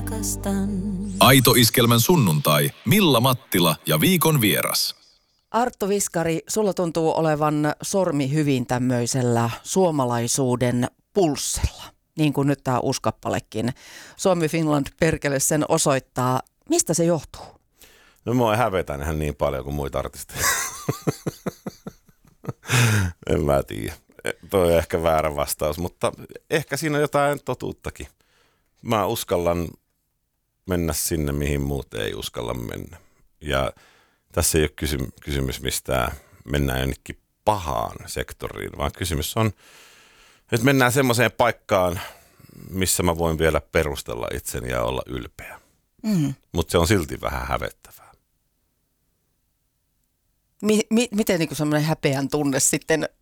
Aito Iskelmän sunnuntai, Milla Mattila ja viikon vieras. Arttu Viskari, sulla tuntuu olevan sormi hyvin tämmöisellä suomalaisuuden pulssilla. Niin kuin nyt tämä uuskappalekin. Suomi Finland perkele sen osoittaa. Mistä se johtuu? No mua hävetän ihan niin paljon kuin muita artisteja. En mä tiedä. Toi on ehkä väärä vastaus, mutta ehkä siinä on jotain totuuttakin. Mä uskallan mennä sinne, mihin muut ei uskalla mennä. Ja tässä ei ole kysymys mistään mennään jonnekin pahaan sektoriin, vaan kysymys on, että mennään semmoiseen paikkaan, missä mä voin vielä perustella itseni ja olla ylpeä. Mutta se on silti vähän hävettävää. Miten niin semmoinen häpeän tunne sitten